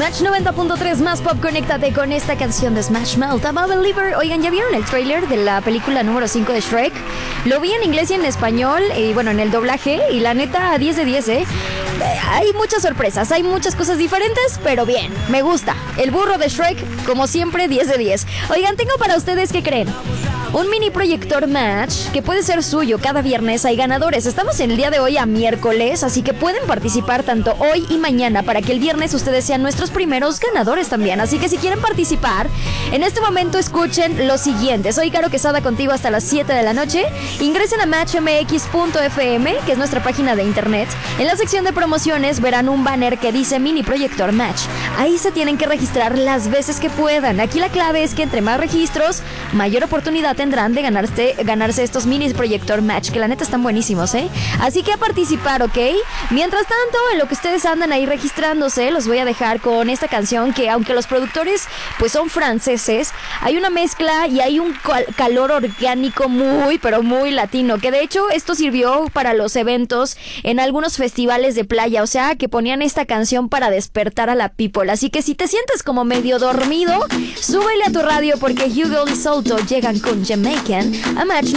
Smash 90.3 más pop, conéctate con esta canción de Smash Mouth, I'm a Believer. Oigan, ¿ya vieron el tráiler de la película número 5 de Shrek? Lo vi en inglés y en español, y bueno, en el doblaje, y la neta, 10 de 10, Hay muchas sorpresas, hay muchas cosas diferentes, pero bien, me gusta. El burro de Shrek, como siempre, 10 de 10. Oigan, tengo para ustedes, ¿qué creen? Un mini proyector match que puede ser suyo. Cada viernes hay ganadores. Estamos en el día de hoy a miércoles, así que pueden participar tanto hoy y mañana para que el viernes ustedes sean nuestros primeros ganadores también. Así que si quieren participar, en este momento escuchen lo siguiente. Soy Caro Quesada contigo hasta las 7 de la noche. Ingresen a matchmx.fm, que es nuestra página de internet. En la sección de promociones verán un banner que dice mini proyector match. Ahí se tienen que registrar las veces que puedan. Aquí la clave es que entre más registros, mayor oportunidad tendrán de ganarse estos mini proyector match, que la neta están buenísimos, Así que a participar, ¿ok? Mientras tanto, en lo que ustedes andan ahí registrándose, los voy a dejar con esta canción que, aunque los productores pues son franceses, hay una mezcla y hay un calor orgánico muy, pero muy latino, que de hecho esto sirvió para los eventos en algunos festivales de playa, o sea, que ponían esta canción para despertar a la people. Así que si te sientes como medio dormido, súbele a tu radio porque Hugo y Salto llegan con Jamaican a Match